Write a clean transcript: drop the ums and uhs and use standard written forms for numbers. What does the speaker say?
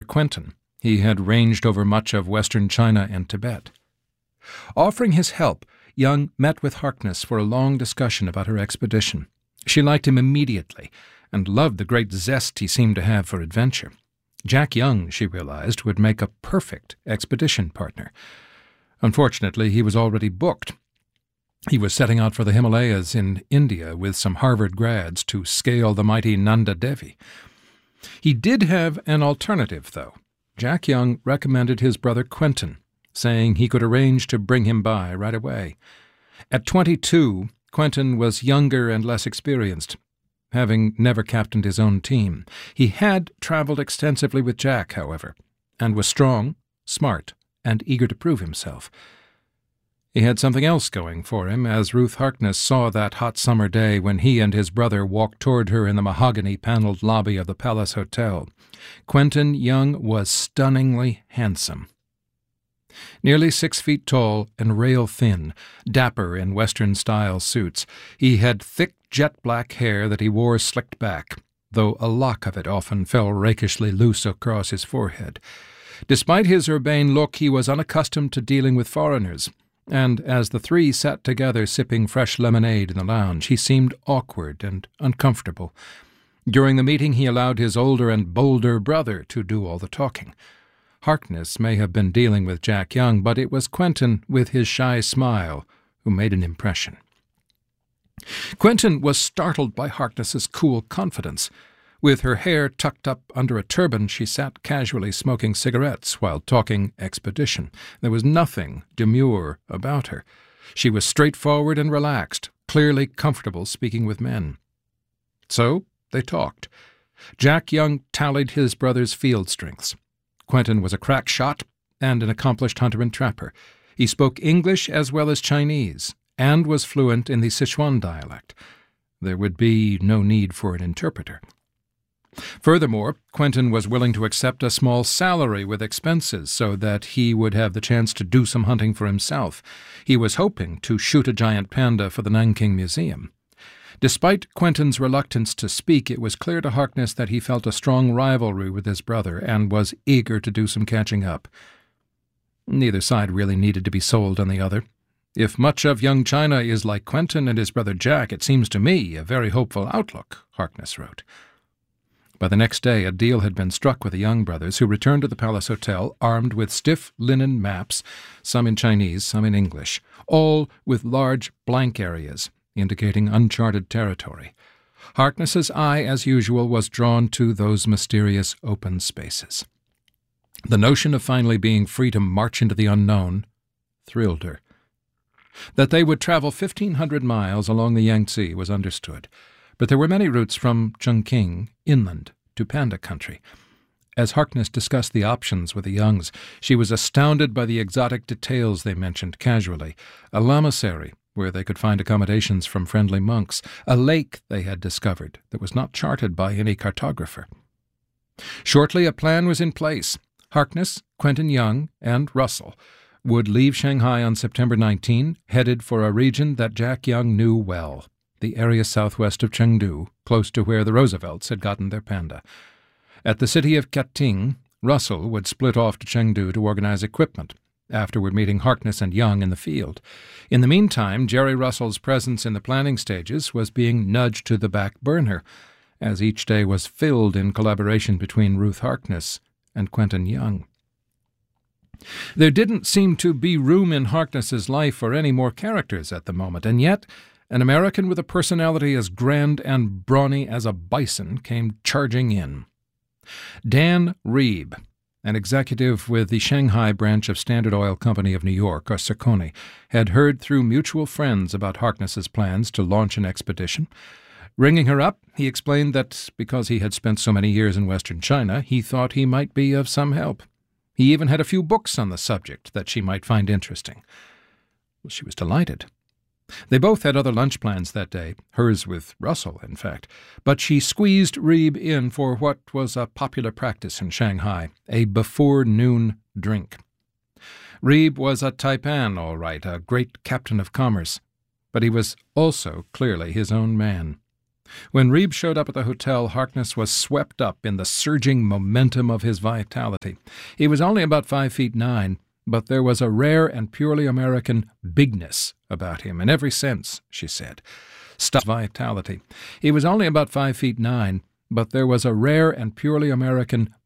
Quentin. He had ranged over much of western China and Tibet. Offering his help, Young met with Harkness for a long discussion about her expedition. She liked him immediately and loved the great zest he seemed to have for adventure. Jack Young, she realized, would make a perfect expedition partner. Unfortunately, he was already booked. He was setting out for the Himalayas in India with some Harvard grads to scale the mighty Nanda Devi. He did have an alternative, though. Jack Young recommended his brother Quentin, saying he could arrange to bring him by right away. At 22, Quentin was younger and less experienced, having never captained his own team. He had traveled extensively with Jack, however, and was strong, smart, and eager to prove himself. He had something else going for him, as Ruth Harkness saw that hot summer day when he and his brother walked toward her in the mahogany-paneled lobby of the Palace Hotel. Quentin Young was stunningly handsome. Nearly 6 feet tall and rail-thin, dapper in Western-style suits, he had thick jet-black hair that he wore slicked back, though a lock of it often fell rakishly loose across his forehead. Despite his urbane look, he was unaccustomed to dealing with foreigners, and as the three sat together sipping fresh lemonade in the lounge, he seemed awkward and uncomfortable. During the meeting, he allowed his older and bolder brother to do all the talking. Harkness may have been dealing with Jack Young, but it was Quentin, with his shy smile, who made an impression. Quentin was startled by Harkness's cool confidence. With her hair tucked up under a turban, she sat casually smoking cigarettes while talking expedition. There was nothing demure about her. She was straightforward and relaxed, clearly comfortable speaking with men. So they talked. Jack Young tallied his brother's field strengths. Quentin was a crack shot and an accomplished hunter and trapper. He spoke English as well as Chinese, and was fluent in the Sichuan dialect. There would be no need for an interpreter. Furthermore, Quentin was willing to accept a small salary with expenses so that he would have the chance to do some hunting for himself. He was hoping to shoot a giant panda for the Nanking Museum. Despite Quentin's reluctance to speak, it was clear to Harkness that he felt a strong rivalry with his brother and was eager to do some catching up. Neither side really needed to be sold on the other. If much of young China is like Quentin and his brother Jack, it seems to me a very hopeful outlook, Harkness wrote. By the next day, a deal had been struck with the Young brothers, who returned to the Palace Hotel armed with stiff linen maps, some in Chinese, some in English, all with large blank areas, indicating uncharted territory. Harkness's eye, as usual, was drawn to those mysterious open spaces. The notion of finally being free to march into the unknown thrilled her. That they would travel 1,500 miles along the Yangtze was understood, but there were many routes from Chongqing inland to Panda Country. As Harkness discussed the options with the Youngs, she was astounded by the exotic details they mentioned casually. A lamasery, where they could find accommodations from friendly monks, a lake they had discovered that was not charted by any cartographer. Shortly a plan was in place. Harkness, Quentin Young, and Russell would leave Shanghai on September 19, headed for a region that Jack Young knew well, the area southwest of Chengdu, close to where the Roosevelts had gotten their panda. At the city of Kating, Russell would split off to Chengdu to organize equipment, afterward meeting Harkness and Young in the field. In the meantime, Jerry Russell's presence in the planning stages was being nudged to the back burner, as each day was filled in collaboration between Ruth Harkness and Quentin Young. There didn't seem to be room in Harkness's life for any more characters at the moment, and yet an American with a personality as grand and brawny as a bison came charging in. Dan Reeb, an executive with the Shanghai branch of Standard Oil Company of New York, or Saucony, had heard through mutual friends about Harkness's plans to launch an expedition. Ringing her up, he explained that because he had spent so many years in western China, he thought he might be of some help. He even had a few books on the subject that she might find interesting. Well, she was delighted. They both had other lunch plans that day, hers with Russell, in fact, but she squeezed Reeb in for what was a popular practice in Shanghai, a before-noon drink. Reeb was a taipan, all right, a great captain of commerce, but he was also clearly his own man. When Reeb showed up at the hotel, Harkness was swept up in the surging momentum of his vitality. He was only about 5'9", but there was a rare and purely American bigness about him, in every sense, she said. Vitality. He was only about 5'9", but there was a rare and purely American